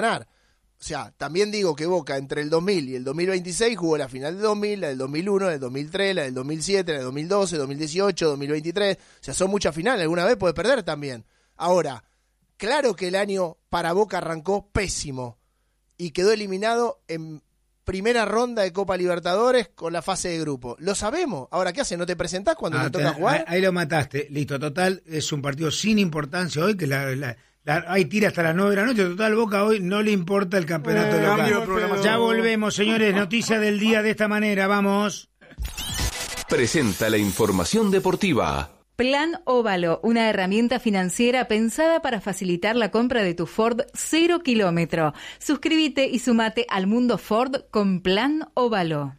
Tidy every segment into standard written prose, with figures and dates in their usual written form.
ganar. O sea, también digo que Boca entre el 2000 y el 2026 jugó la final del 2000, la del 2001, la del 2003, la del 2007, la del 2012, 2018, 2023. O sea, son muchas finales. Alguna vez puede perder también. Ahora, claro que el año para Boca arrancó pésimo y quedó eliminado en primera ronda de Copa Libertadores con la fase de grupo. Lo sabemos. Ahora, ¿qué hace? ¿No te presentás cuando te toca jugar? Ahí lo mataste. Listo, total, es un partido sin importancia hoy, que hay tira hasta las 9 de la noche. Total, Boca hoy no le importa el campeonato local. Ya volvemos, señores. Noticia del día de esta manera. Vamos. Presenta la información deportiva. Plan Óvalo, una herramienta financiera pensada para facilitar la compra de tu Ford 0 kilómetro. Suscríbete y sumate al mundo Ford con Plan Óvalo.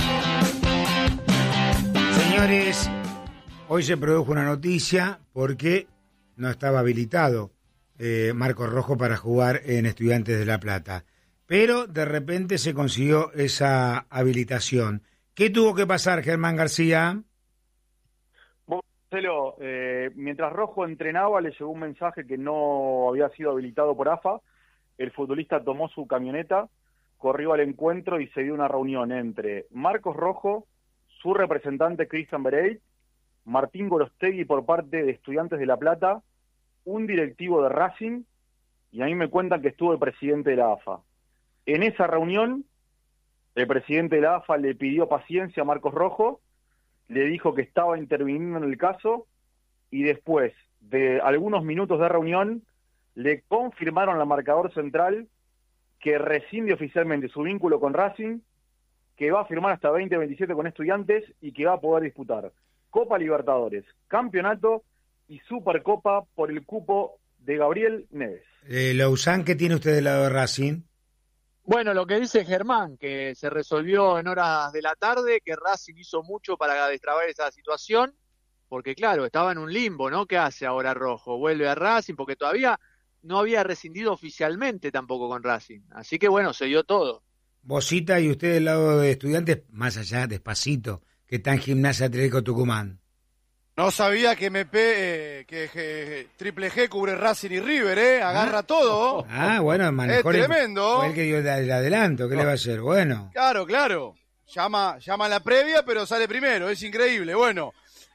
Señores, hoy se produjo una noticia porque no estaba habilitado Marcos Rojo para jugar en Estudiantes de La Plata. Pero de repente se consiguió esa habilitación. ¿Qué tuvo que pasar, Germán García? Marcelo, mientras Rojo entrenaba le llegó un mensaje que no había sido habilitado por AFA. El futbolista tomó su camioneta, corrió al encuentro y se dio una reunión entre Marcos Rojo, su representante Cristian Bereit, Martín Gorostegui por parte de Estudiantes de La Plata, un directivo de Racing, y a mí me cuentan que estuvo el presidente de la AFA. En esa reunión, el presidente de la AFA le pidió paciencia a Marcos Rojo, le dijo que estaba interviniendo en el caso, y después de algunos minutos de reunión, le confirmaron al marcador central que rescinde oficialmente su vínculo con Racing, que va a firmar hasta 2027 con Estudiantes y que va a poder disputar Copa Libertadores, Campeonato y Supercopa por el cupo de Gabriel Neves. Lausanne, ¿qué tiene usted del lado de Racing? Bueno, lo que dice Germán, que se resolvió en horas de la tarde, que Racing hizo mucho para destrabar esa situación, porque claro, estaba en un limbo, ¿no? ¿Qué hace ahora Rojo? Vuelve a Racing, porque todavía no había rescindido oficialmente tampoco con Racing. Así que bueno, se dio todo. Vosita, y usted del lado de Estudiantes, más allá, despacito, que está en Gimnasia Atlético Tucumán. No sabía que que Triple G cubre Racing y River, agarra todo. Bueno, manejó tremendo. Fue el que dio el adelanto, ¿qué le va a hacer? Bueno. Claro. Llama la previa, pero sale primero, es increíble. Bueno,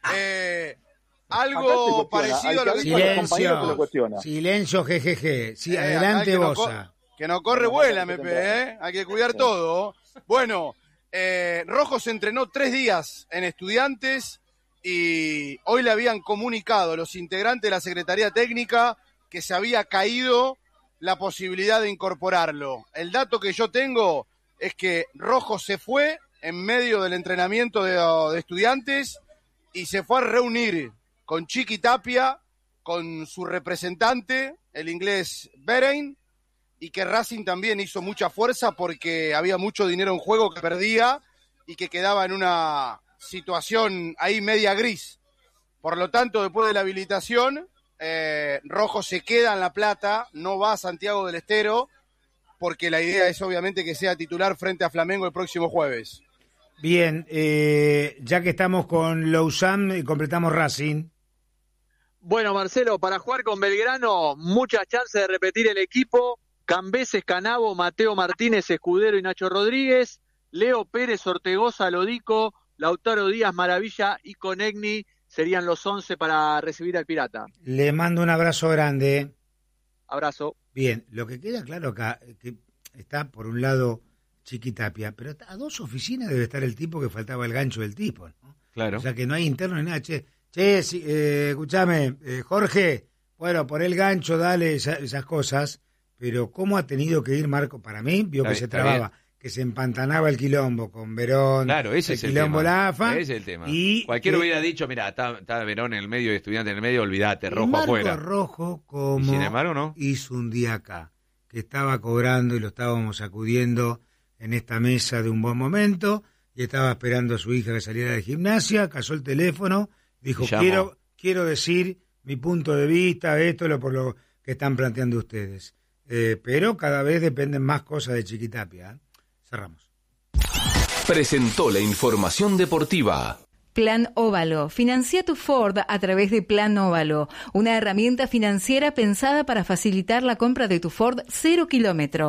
algo parecido a lo que... Silencio, jejeje. Sí, adelante, Bosa. Que no corre, vuela, MP, hay que cuidar todo. Bueno, Rojo se entrenó 3 días en Estudiantes y hoy le habían comunicado los integrantes de la Secretaría Técnica que se había caído la posibilidad de incorporarlo. El dato que yo tengo es que Rojo se fue en medio del entrenamiento de Estudiantes y se fue a reunir con Chiqui Tapia, con su representante, el inglés Bereit, y que Racing también hizo mucha fuerza porque había mucho dinero en juego que perdía y que quedaba en una situación ahí media gris. Por lo tanto, después de la habilitación, Rojo se queda en La Plata, no va a Santiago del Estero, porque la idea es obviamente que sea titular frente a Flamengo el próximo jueves. Bien, ya que estamos con Lausanne, completamos Racing. Bueno, Marcelo, para jugar con Belgrano, muchas chances de repetir el equipo. Cambeses, Canavo, Mateo Martínez, Escudero y Nacho Rodríguez, Leo Pérez, Ortegoza, Lodico, Lautaro Díaz, Maravilla y Conegni serían los 11 para recibir al Pirata. Le mando un abrazo grande. Abrazo. Bien, lo que queda claro acá, que está por un lado Chiqui Tapia, pero a 2 oficinas debe estar el tipo que faltaba el gancho del tipo, ¿no? Claro. O sea que no hay interno ni nada. Che, escúchame, Jorge, bueno, por el gancho, dale esas cosas. Pero ¿cómo ha tenido que ir Marco? Para mí, vio que se trababa, que se empantanaba el quilombo con Verón. Claro, ese es el quilombo tema. AFA. Ese es el tema. Y cualquiera hubiera dicho, mira, está Verón en el medio y Estudiante en el medio, olvídate, Rojo Marco afuera. Rojo, como y sin embargo, ¿no? hizo un día acá, que estaba cobrando y lo estábamos sacudiendo en esta mesa de un buen momento, y estaba esperando a su hija que saliera de Gimnasia, cazó el teléfono, dijo, quiero decir mi punto de vista, por lo que están planteando ustedes. Pero cada vez dependen más cosas de Chiquitapia. Cerramos. Presentó la información deportiva. Plan Óvalo. Financia tu Ford a través de Plan Óvalo, una herramienta financiera pensada para facilitar la compra de tu Ford 0 kilómetro.